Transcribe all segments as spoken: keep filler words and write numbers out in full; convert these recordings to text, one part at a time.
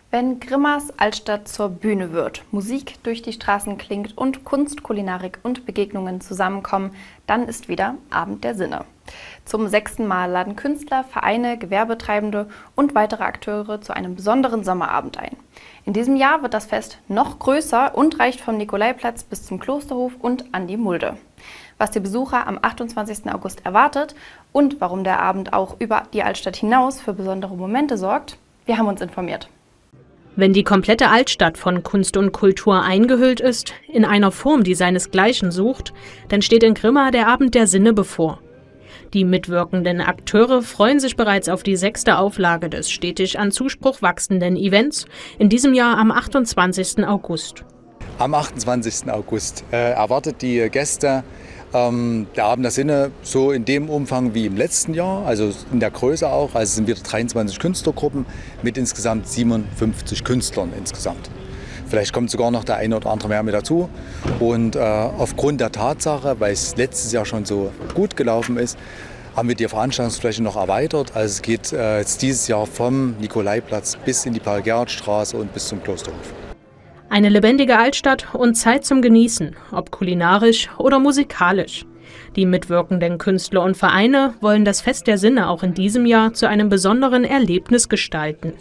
Wenn Grimmas Altstadt zur Bühne wird, Musik durch die Straßen klingt und Kunst, Kulinarik und Begegnungen zusammenkommen, dann ist wieder Abend der Sinne. Zum sechsten Mal laden Künstler, Vereine, Gewerbetreibende und weitere Akteure zu einem besonderen Sommerabend ein. In diesem Jahr wird das Fest noch größer und reicht vom Nikolaiplatz bis zum Klosterhof und an die Mulde. Was die Besucher am achtundzwanzigsten August erwartet und warum der Abend auch über die Altstadt hinaus für besondere Momente sorgt, wir haben uns informiert. Wenn die komplette Altstadt von Kunst und Kultur eingehüllt ist, in einer Form, die seinesgleichen sucht, dann steht in Grimma der Abend der Sinne bevor. Die mitwirkenden Akteure freuen sich bereits auf die sechste Auflage des stetig an Zuspruch wachsenden Events, in diesem Jahr am achtundzwanzigsten August. Am achtundzwanzigsten August äh, erwartet die Gäste ähm, der Abend der Sinne so in dem Umfang wie im letzten Jahr, also in der Größe auch. Also es sind wieder dreiundzwanzig Künstlergruppen mit insgesamt siebenundfünfzig Künstlern insgesamt. Vielleicht kommt sogar noch der eine oder andere mehr mit dazu. Und äh, aufgrund der Tatsache, weil es letztes Jahr schon so gut gelaufen ist, haben wir die Veranstaltungsfläche noch erweitert. Also es geht äh, jetzt dieses Jahr vom Nikolaiplatz bis in die Paul-Gerhardt-Straße und bis zum Klosterhof. Eine lebendige Altstadt und Zeit zum Genießen, ob kulinarisch oder musikalisch. Die mitwirkenden Künstler und Vereine wollen das Fest der Sinne auch in diesem Jahr zu einem besonderen Erlebnis gestalten.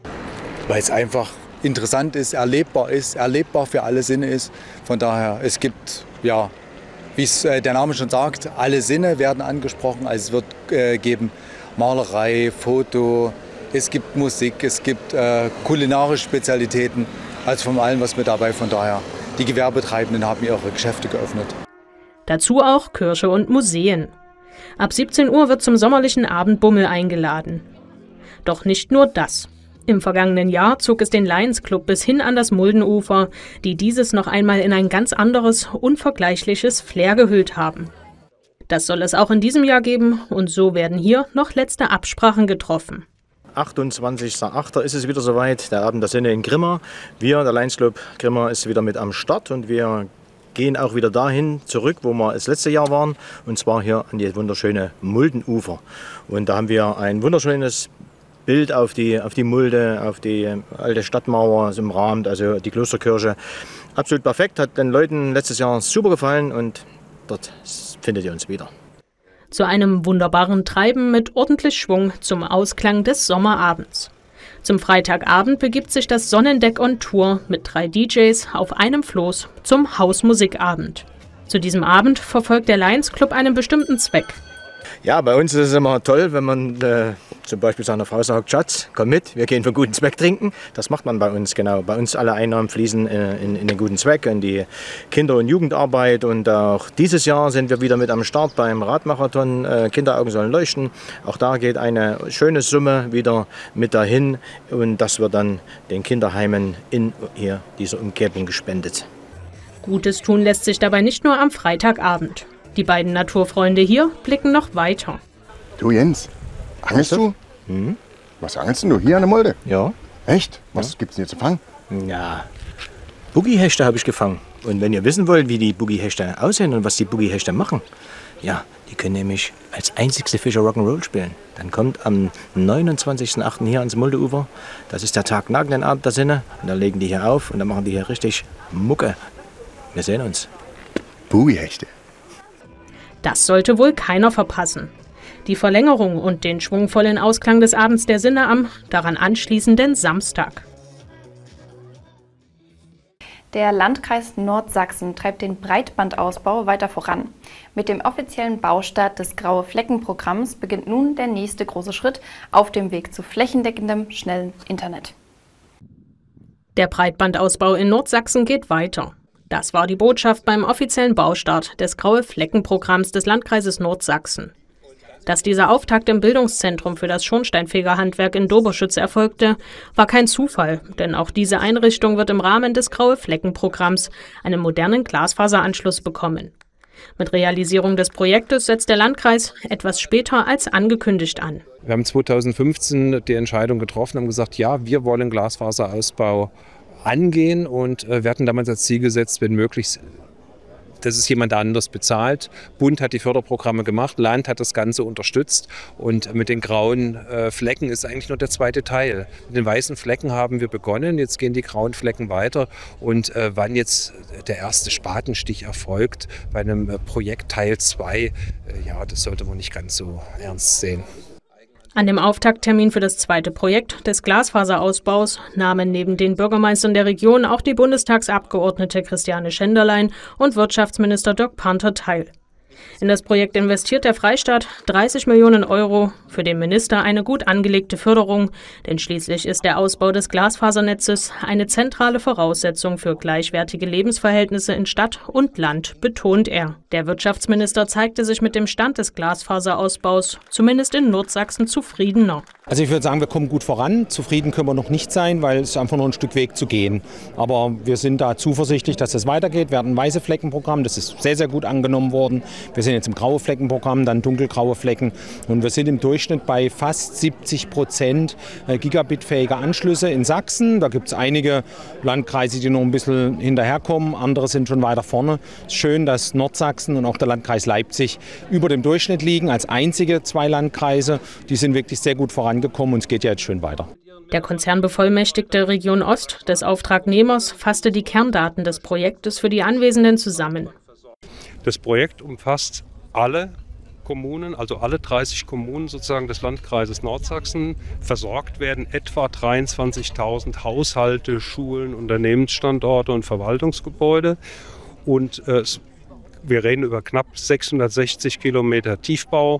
Weil es einfach interessant ist, erlebbar ist, erlebbar für alle Sinne ist. Von daher, es gibt, ja, wie es äh, der Name schon sagt, alle Sinne werden angesprochen. Also es wird äh, geben Malerei, Foto, es gibt Musik, es gibt äh, kulinarische Spezialitäten. Also von allem, was mit dabei. Von daher, die Gewerbetreibenden haben ihre Geschäfte geöffnet. Dazu auch Kirche und Museen. Ab siebzehn Uhr wird zum sommerlichen Abendbummel eingeladen. Doch nicht nur das. Im vergangenen Jahr zog es den Lions Club bis hin an das Muldenufer, die dieses noch einmal in ein ganz anderes, unvergleichliches Flair gehüllt haben. Das soll es auch in diesem Jahr geben und so werden hier noch letzte Absprachen getroffen. achtundzwanzigsten achten ist es wieder soweit, der Abend der Sinne in Grimma. Wir, der Lions Club Grimma, ist wieder mit am Start und wir gehen auch wieder dahin zurück, wo wir das letzte Jahr waren, und zwar hier an die wunderschöne Muldenufer. Und da haben wir ein wunderschönes Bild auf die, auf die Mulde, auf die alte Stadtmauer im Rahmen, also die Klosterkirche. Absolut perfekt, hat den Leuten letztes Jahr super gefallen und dort findet ihr uns wieder. Zu einem wunderbaren Treiben mit ordentlich Schwung zum Ausklang des Sommerabends. Zum Freitagabend begibt sich das Sonnendeck on Tour mit drei D Js auf einem Floß zum Hausmusikabend. Zu diesem Abend verfolgt der Lions Club einen bestimmten Zweck. Ja, bei uns ist es immer toll, wenn man äh, zum Beispiel seiner Frau sagt, Schatz, komm mit, wir gehen für einen guten Zweck trinken. Das macht man bei uns, genau. Bei uns alle Einnahmen fließen äh, in, in den guten Zweck, in die Kinder- und Jugendarbeit. Und auch dieses Jahr sind wir wieder mit am Start beim Radmarathon. Äh, Kinderaugen sollen leuchten. Auch da geht eine schöne Summe wieder mit dahin. Und das wird dann den Kinderheimen in hier dieser Umgebung gespendet. Gutes tun lässt sich dabei nicht nur am Freitagabend. Die beiden Naturfreunde hier blicken noch weiter. Du Jens, angelst du? Hm? Was angelst denn du hier an der Mulde? Ja. Echt? Was Ja. gibt's denn hier zu fangen? Ja, Boogie-Hechte habe ich gefangen. Und wenn ihr wissen wollt, wie die Boogie-Hechte aussehen und was die Boogie-Hechte machen, ja, die können nämlich als einzigste Fischer Rock'n'Roll spielen. Dann kommt am neunundzwanzigsten achten hier ans Muldeufer. Das ist der Tag nach dem Abend der Sinne. Und dann legen die hier auf und dann machen die hier richtig Mucke. Wir sehen uns. Boogie-Hechte. Das sollte wohl keiner verpassen. Die Verlängerung und den schwungvollen Ausklang des Abends der Sinne am daran anschließenden Samstag. Der Landkreis Nordsachsen treibt den Breitbandausbau weiter voran. Mit dem offiziellen Baustart des Graue-Flecken-Programms beginnt nun der nächste große Schritt auf dem Weg zu flächendeckendem, schnellen Internet. Der Breitbandausbau in Nordsachsen geht weiter. Das war die Botschaft beim offiziellen Baustart des Graue-Flecken-Programms des Landkreises Nordsachsen. Dass dieser Auftakt im Bildungszentrum für das Schornsteinfegerhandwerk in Doberschütz erfolgte, war kein Zufall, denn auch diese Einrichtung wird im Rahmen des Graue-Flecken-Programms einen modernen Glasfaseranschluss bekommen. Mit Realisierung des Projektes setzt der Landkreis etwas später als angekündigt an. Wir haben zweitausendfünfzehn die Entscheidung getroffen und haben gesagt, ja, wir wollen Glasfaserausbau angehen und äh, wir hatten damals als Ziel gesetzt, wenn möglichst das ist jemand anders bezahlt. Bund hat die Förderprogramme gemacht, Land hat das Ganze unterstützt und mit den grauen äh, Flecken ist eigentlich nur der zweite Teil. Mit den weißen Flecken haben wir begonnen, jetzt gehen die grauen Flecken weiter und äh, wann jetzt der erste Spatenstich erfolgt bei einem äh, Projekt Teil zwei, äh, ja, das sollte man nicht ganz so ernst sehen. An dem Auftakttermin für das zweite Projekt des Glasfaserausbaus nahmen neben den Bürgermeistern der Region auch die Bundestagsabgeordnete Christiane Schenderlein und Wirtschaftsminister Dirk Panther teil. In das Projekt investiert der Freistaat dreißig Millionen Euro, für den Minister eine gut angelegte Förderung, denn schließlich ist der Ausbau des Glasfasernetzes eine zentrale Voraussetzung für gleichwertige Lebensverhältnisse in Stadt und Land, betont er. Der Wirtschaftsminister zeigte sich mit dem Stand des Glasfaserausbaus, zumindest in Nordsachsen, zufriedener. Also ich würde sagen, wir kommen gut voran. Zufrieden können wir noch nicht sein, weil es einfach noch ein Stück Weg zu gehen. Aber wir sind da zuversichtlich, dass es weitergeht. Wir hatten ein weiße Fleckenprogramm, das ist sehr, sehr gut angenommen worden. Wir sind jetzt im graue Fleckenprogramm, dann dunkelgraue Flecken. Und wir sind im Durchschnitt bei fast siebzig Prozent gigabitfähiger Anschlüsse in Sachsen. Da gibt es einige Landkreise, die noch ein bisschen hinterherkommen. Andere sind schon weiter vorne. Es ist schön, dass Nordsachsen und auch der Landkreis Leipzig über dem Durchschnitt liegen, als einzige zwei Landkreise. Die sind wirklich sehr gut vorangekommen und es geht ja jetzt schön weiter. Der Konzernbevollmächtigte Region Ost des Auftragnehmers fasste die Kerndaten des Projektes für die Anwesenden zusammen. Das Projekt umfasst alle Kommunen, also alle dreißig Kommunen sozusagen des Landkreises Nordsachsen. Versorgt werden etwa dreiundzwanzigtausend Haushalte, Schulen, Unternehmensstandorte und Verwaltungsgebäude. Und äh, wir reden über knapp sechshundertsechzig Kilometer Tiefbau.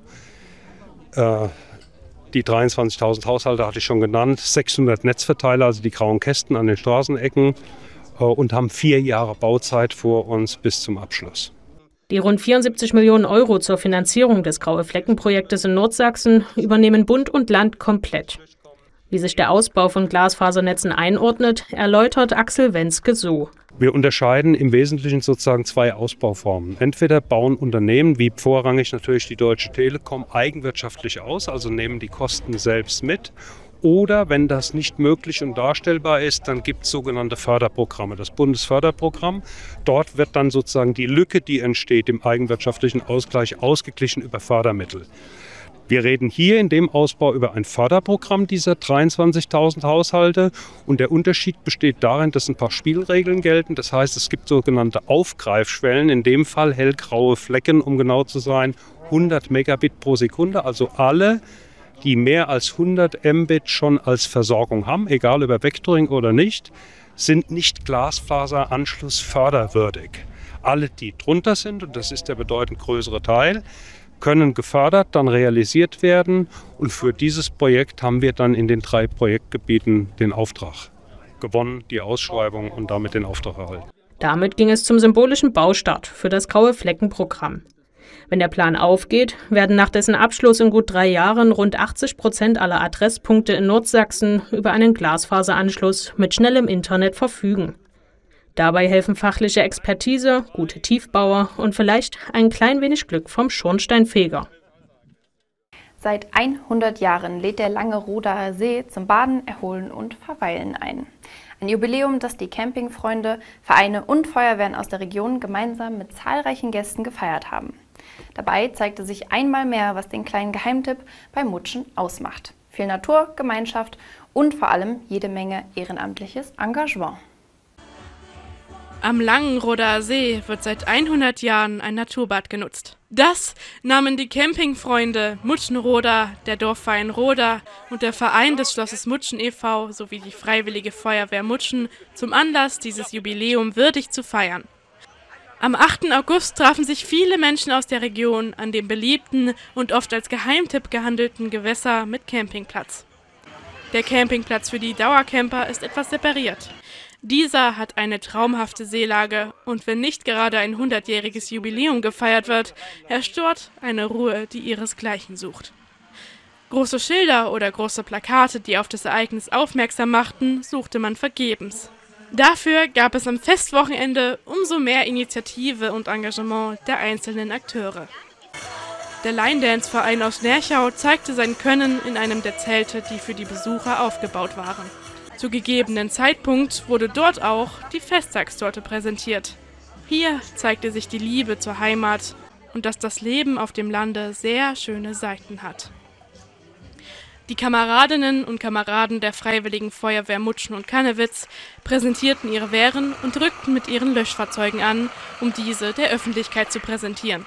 Äh, Die dreiundzwanzigtausend Haushalte hatte ich schon genannt, sechshundert Netzverteiler, also die grauen Kästen an den Straßenecken äh, und haben vier Jahre Bauzeit vor uns bis zum Abschluss. Die rund vierundsiebzig Millionen Euro zur Finanzierung des Graue-Flecken-Projektes in Nordsachsen übernehmen Bund und Land komplett. Wie sich der Ausbau von Glasfasernetzen einordnet, erläutert Axel Wenske so. Wir unterscheiden im Wesentlichen sozusagen zwei Ausbauformen. Entweder bauen Unternehmen, wie vorrangig natürlich die Deutsche Telekom, eigenwirtschaftlich aus, also nehmen die Kosten selbst mit. Oder wenn das nicht möglich und darstellbar ist, dann gibt es sogenannte Förderprogramme, das Bundesförderprogramm. Dort wird dann sozusagen die Lücke, die entsteht im eigenwirtschaftlichen Ausgleich, ausgeglichen über Fördermittel. Wir reden hier in dem Ausbau über ein Förderprogramm dieser dreiundzwanzigtausend Haushalte und der Unterschied besteht darin, dass ein paar Spielregeln gelten. Das heißt, es gibt sogenannte Aufgreifschwellen, in dem Fall hellgraue Flecken, um genau zu sein, hundert Megabit pro Sekunde, also alle, die mehr als hundert Mbit schon als Versorgung haben, egal über Vectoring oder nicht, sind nicht Glasfaseranschlussförderwürdig. Alle, die drunter sind, und das ist der bedeutend größere Teil, können gefördert, dann realisiert werden. Und für dieses Projekt haben wir dann in den drei Projektgebieten den Auftrag gewonnen, die Ausschreibung und damit den Auftrag erhalten. Damit ging es zum symbolischen Baustart für das Graue-Flecken-Programm. Wenn der Plan aufgeht, werden nach dessen Abschluss in gut drei Jahren rund achtzig Prozent aller Adresspunkte in Nordsachsen über einen Glasfaseranschluss mit schnellem Internet verfügen. Dabei helfen fachliche Expertise, gute Tiefbauer und vielleicht ein klein wenig Glück vom Schornsteinfeger. Seit hundert Jahren lädt der Langeroder See zum Baden, Erholen und Verweilen ein. Ein Jubiläum, das die Campingfreunde, Vereine und Feuerwehren aus der Region gemeinsam mit zahlreichen Gästen gefeiert haben. Dabei zeigte sich einmal mehr, was den kleinen Geheimtipp beim Mutschen ausmacht. Viel Natur, Gemeinschaft und vor allem jede Menge ehrenamtliches Engagement. Am Langenroder See wird seit hundert Jahren ein Naturbad genutzt. Das nahmen die Campingfreunde Mutschenroda, der Dorfverein Roda und der Verein des Schlosses Mutschen e V sowie die Freiwillige Feuerwehr Mutschen zum Anlass, dieses Jubiläum würdig zu feiern. Am achten August trafen sich viele Menschen aus der Region an dem beliebten und oft als Geheimtipp gehandelten Gewässer mit Campingplatz. Der Campingplatz für die Dauercamper ist etwas separiert. Dieser hat eine traumhafte Seelage und wenn nicht gerade ein hundertjähriges Jubiläum gefeiert wird, herrscht dort eine Ruhe, die ihresgleichen sucht. Große Schilder oder große Plakate, die auf das Ereignis aufmerksam machten, suchte man vergebens. Dafür gab es am Festwochenende umso mehr Initiative und Engagement der einzelnen Akteure. Der Line-Dance-Verein aus Nerchau zeigte sein Können in einem der Zelte, die für die Besucher aufgebaut waren. Zu gegebenen Zeitpunkt wurde dort auch die Festtagstorte präsentiert. Hier zeigte sich die Liebe zur Heimat und dass das Leben auf dem Lande sehr schöne Seiten hat. Die Kameradinnen und Kameraden der Freiwilligen Feuerwehr Mutschen und Kannewitz präsentierten ihre Wehren und rückten mit ihren Löschfahrzeugen an, um diese der Öffentlichkeit zu präsentieren.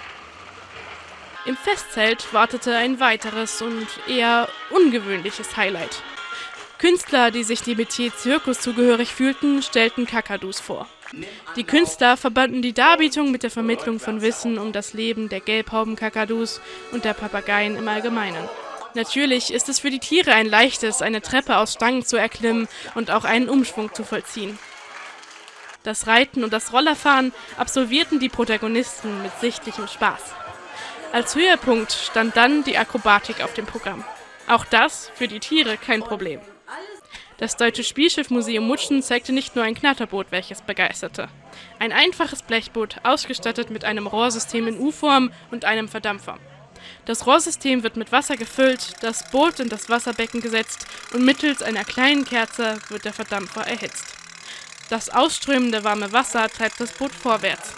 Im Festzelt wartete ein weiteres und eher ungewöhnliches Highlight. Künstler, die sich dem Metier Zirkus zugehörig fühlten, stellten Kakadus vor. Die Künstler verbanden die Darbietung mit der Vermittlung von Wissen um das Leben der Gelbhaubenkakadus und der Papageien im Allgemeinen. Natürlich ist es für die Tiere ein leichtes, eine Treppe aus Stangen zu erklimmen und auch einen Umschwung zu vollziehen. Das Reiten und das Rollerfahren absolvierten die Protagonisten mit sichtlichem Spaß. Als Höhepunkt stand dann die Akrobatik auf dem Programm. Auch das für die Tiere kein Problem. Das Deutsche Spielschiffmuseum Mutschen zeigte nicht nur ein Knatterboot, welches begeisterte. Ein einfaches Blechboot, ausgestattet mit einem Rohrsystem in U-Form und einem Verdampfer. Das Rohrsystem wird mit Wasser gefüllt, das Boot in das Wasserbecken gesetzt und mittels einer kleinen Kerze wird der Verdampfer erhitzt. Das ausströmende warme Wasser treibt das Boot vorwärts.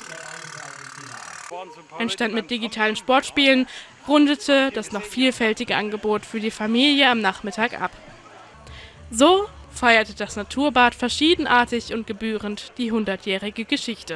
Ein Stand mit digitalen Sportspielen rundete das noch vielfältige Angebot für die Familie am Nachmittag ab. So feierte das Naturbad verschiedenartig und gebührend die hundertjährige Geschichte.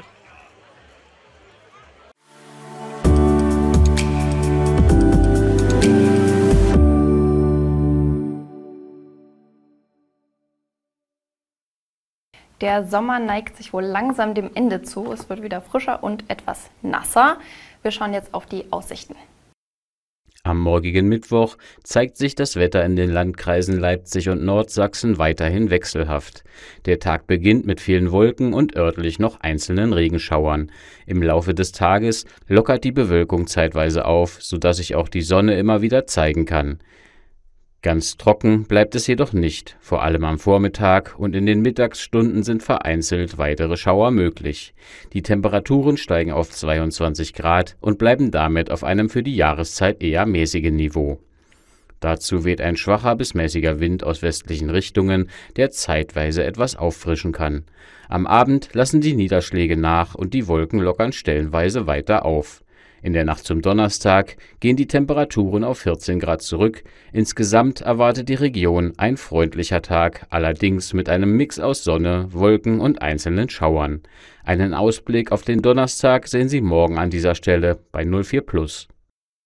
Der Sommer neigt sich wohl langsam dem Ende zu. Es wird wieder frischer und etwas nasser. Wir schauen jetzt auf die Aussichten. Am morgigen Mittwoch zeigt sich das Wetter in den Landkreisen Leipzig und Nordsachsen weiterhin wechselhaft. Der Tag beginnt mit vielen Wolken und örtlich noch einzelnen Regenschauern. Im Laufe des Tages lockert die Bewölkung zeitweise auf, sodass sich auch die Sonne immer wieder zeigen kann. Ganz trocken bleibt es jedoch nicht. Vor allem am Vormittag und in den Mittagsstunden sind vereinzelt weitere Schauer möglich. Die Temperaturen steigen auf zweiundzwanzig Grad und bleiben damit auf einem für die Jahreszeit eher mäßigen Niveau. Dazu weht ein schwacher bis mäßiger Wind aus westlichen Richtungen, der zeitweise etwas auffrischen kann. Am Abend lassen die Niederschläge nach und die Wolken lockern stellenweise weiter auf. In der Nacht zum Donnerstag gehen die Temperaturen auf vierzehn Grad zurück. Insgesamt erwartet die Region ein freundlicher Tag, allerdings mit einem Mix aus Sonne, Wolken und einzelnen Schauern. Einen Ausblick auf den Donnerstag sehen Sie morgen an dieser Stelle bei null vier plus.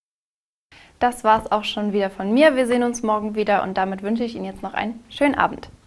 Das war's auch schon wieder von mir. Wir sehen uns morgen wieder und damit wünsche ich Ihnen jetzt noch einen schönen Abend.